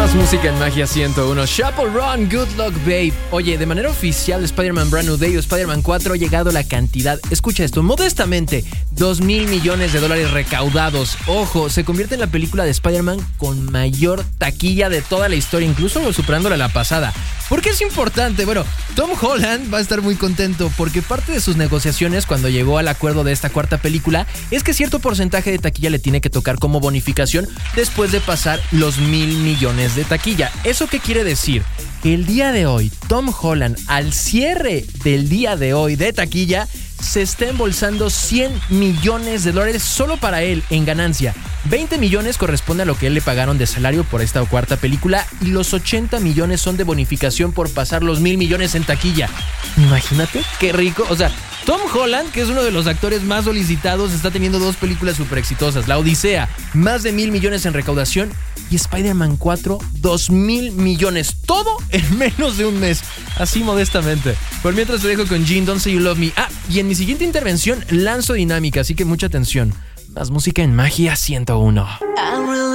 Más música en Magia 101. Chappell Run, Good Luck Babe. Oye, de manera oficial, Spider-Man Brand New Day o Spider-Man 4 ha llegado la cantidad, escucha esto, modestamente, $2,000 millones recaudados. Ojo, se convierte en la película de Spider-Man con mayor taquilla de toda la historia, incluso superándola la pasada. ¿Por qué es importante? Bueno, Tom Holland va a estar muy contento porque parte de sus negociaciones cuando llegó al acuerdo de esta cuarta película es que cierto porcentaje de taquilla le tiene que tocar como bonificación después de pasar los $1,000 millones de taquilla. ¿Eso qué quiere decir? Que el día de hoy, Tom Holland, al cierre del día de hoy de taquilla, se está embolsando $100 millones solo para él en ganancia. 20 millones corresponde a lo que él le pagaron de salario por esta cuarta película y los 80 millones son de bonificación por pasar los $1,000 millones en taquilla. Imagínate qué rico. O sea, Tom Holland, que es uno de los actores más solicitados, está teniendo 2 películas súper exitosas. La Odisea, más de $1,000 millones en recaudación, y Spider-Man 4, $2,000 millones. Todo en menos de un mes. Así modestamente. Por mientras te dejo con Gene, Don't Say You Love Me. Y en mi siguiente intervención lanzo dinámica, así que mucha atención. Más música en Magia 101.